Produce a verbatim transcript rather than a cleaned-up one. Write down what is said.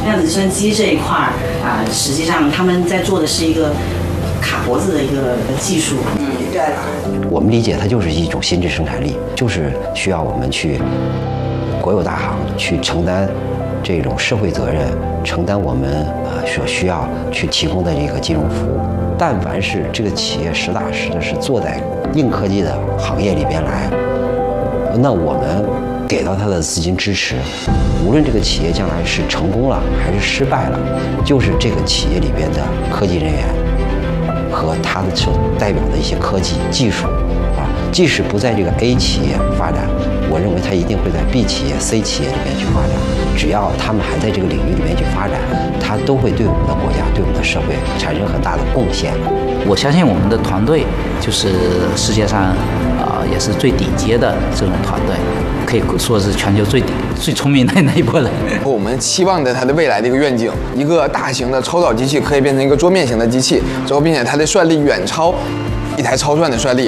量子计算机这一块儿啊、呃，实际上他们在做的是一个卡脖子的一个技术。嗯，对。 我们理解它就是一种心智生产力，就是需要我们去国有大行去承担这种社会责任，承担我们呃所需要去提供的这个金融服务。但凡是这个企业实打实的是做在硬科技的行业里边来，那我们给到他的资金支持，无论这个企业将来是成功了还是失败了，就是这个企业里边的科技人员和他的所代表的一些科技技术啊，即使不在这个 A 企业发展，我认为他一定会在 B 企业、C 企业里面去发展。只要他们还在这个领域里面去发展，他都会对我们的国家、对我们的社会产生很大的贡献。 我相信我们的团队就是世界上啊、呃、也是最顶尖的这种团队，可以说是全球最顶最聪明的那一波人。 我们期望着它的未来的一个愿景，一个大型的抽草机器可以变成一个桌面型的机器，之后并且它的算力远超一台超算的算力。